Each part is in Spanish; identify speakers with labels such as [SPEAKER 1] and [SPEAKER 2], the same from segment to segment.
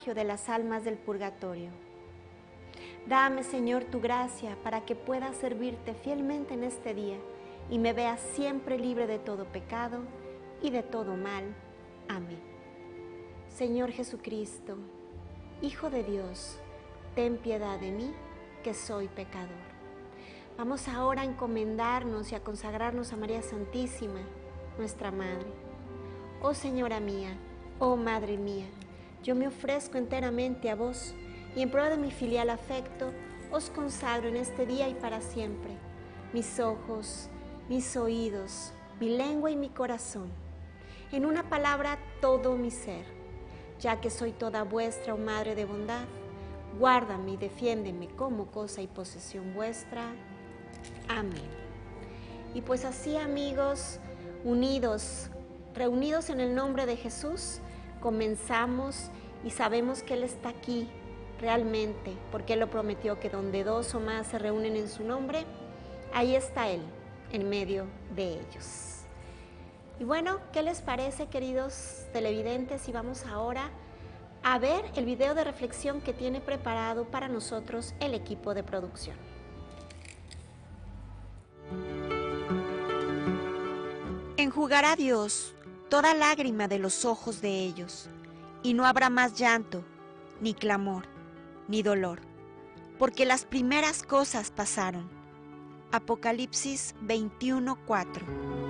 [SPEAKER 1] de las almas del purgatorio. Dame, Señor, tu gracia para que pueda servirte fielmente en este día y me veas siempre libre de todo pecado y de todo mal. Amén. Señor Jesucristo, Hijo de Dios, ten piedad de mí, que soy pecador. Vamos ahora a encomendarnos y a consagrarnos a María Santísima, nuestra Madre. Oh Señora mía, oh Madre mía, yo me ofrezco enteramente a vos y en prueba de mi filial afecto os consagro en este día y para siempre mis ojos, mis oídos, mi lengua y mi corazón. En una palabra, todo mi ser. Ya que soy toda vuestra, oh Madre de bondad, guárdame y defiéndeme como cosa y posesión vuestra. Amén. Y pues así, amigos, reunidos en el nombre de Jesús, comenzamos y sabemos que Él está aquí realmente, porque Él lo prometió que donde dos o más se reúnen en su nombre, ahí está Él, en medio de ellos. Y bueno, ¿qué les parece, queridos televidentes? Y vamos ahora a ver el video de reflexión que tiene preparado para nosotros el equipo de producción. Enjugará Dios toda lágrima de los ojos de ellos, y no habrá más llanto, ni clamor, ni dolor, porque las primeras cosas pasaron. Apocalipsis 21:4.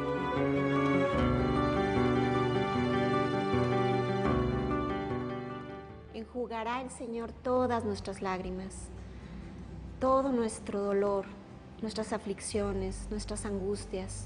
[SPEAKER 1] Enjugará el Señor todas nuestras lágrimas, todo nuestro dolor, nuestras aflicciones, nuestras angustias.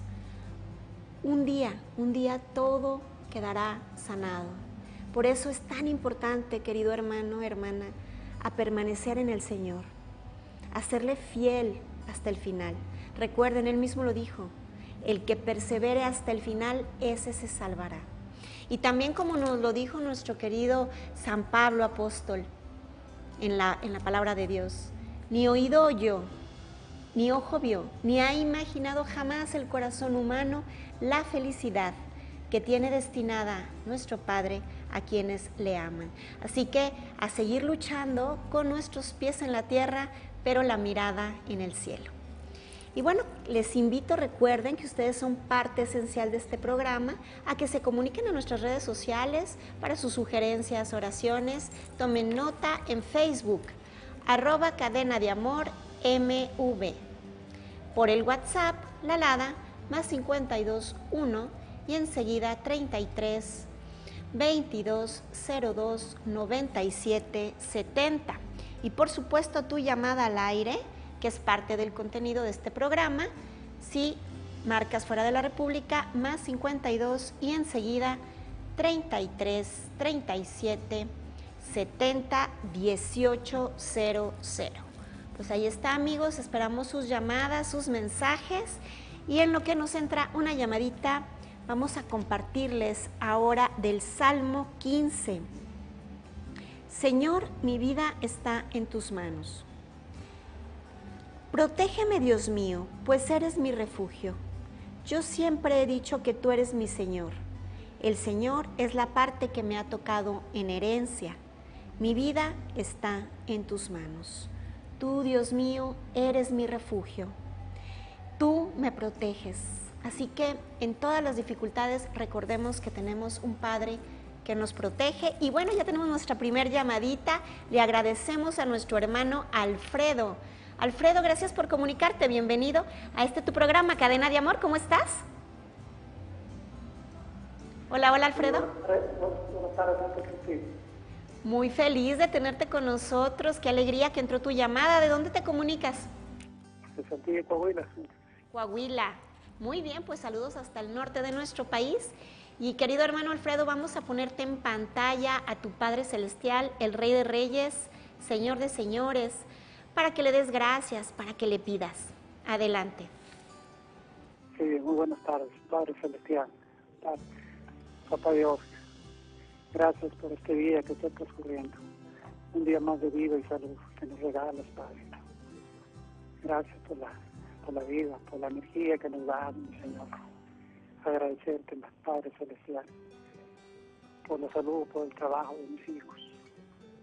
[SPEAKER 1] Un día todo quedará sanado. Por eso es tan importante, querido hermano, hermana, a permanecer en el Señor, a serle fiel hasta el final. Recuerden, Él mismo lo dijo, el que persevere hasta el final, ese se salvará. Y también como nos lo dijo nuestro querido San Pablo apóstol en la palabra de Dios, ni oído oyó, ni ojo vio, ni ha imaginado jamás el corazón humano la felicidad que tiene destinada nuestro Padre a quienes le aman. Así que a seguir luchando con nuestros pies en la tierra, pero la mirada en el cielo. Y bueno, les invito, recuerden que ustedes son parte esencial de este programa, a que se comuniquen a nuestras redes sociales para sus sugerencias, oraciones. Tomen nota en Facebook, @Cadena de Amor MV. Por el WhatsApp, la alada, +52 1 y enseguida 33 22 02 97 70. Y por supuesto tu llamada al aire, que es parte del contenido de este programa, si marcas fuera de la República, +52 y enseguida 33 37 70 18 00. Pues ahí está, amigos, esperamos sus llamadas, sus mensajes, y en lo que nos entra una llamadita, vamos a compartirles ahora del Salmo 15. Señor, mi vida está en tus manos. Protégeme, Dios mío, pues eres mi refugio. Yo siempre he dicho que tú eres mi Señor. El Señor es la parte que me ha tocado en herencia. Mi vida está en tus manos. Tú, Dios mío, eres mi refugio. Tú me proteges. Así que en todas las dificultades recordemos que tenemos un Padre que nos protege. Y bueno, ya tenemos nuestra primer llamadita. Le agradecemos a nuestro hermano Alfredo. Alfredo, gracias por comunicarte. Bienvenido a tu programa, Cadena de Amor. ¿Cómo estás? Hola, hola, Alfredo.
[SPEAKER 2] Buenas tardes.
[SPEAKER 1] Muy feliz de tenerte con nosotros. Qué alegría que entró tu llamada. ¿De dónde te comunicas?
[SPEAKER 2] De Saltillo, Coahuila.
[SPEAKER 1] Coahuila. Muy bien, pues saludos hasta el norte de nuestro país. Y querido hermano Alfredo, vamos a ponerte en pantalla a tu Padre Celestial, el Rey de Reyes, Señor de Señores, para que le des gracias, para que le pidas. Adelante.
[SPEAKER 2] Sí, muy buenas tardes, Padre Celestial, Papá Dios. Gracias por este día que está transcurriendo. Un día más de vida y salud que nos regalas, Padre. Gracias por la vida, por la energía que nos das, mi Señor. Agradecerte, Padre Celestial, por la salud, por el trabajo de mis hijos.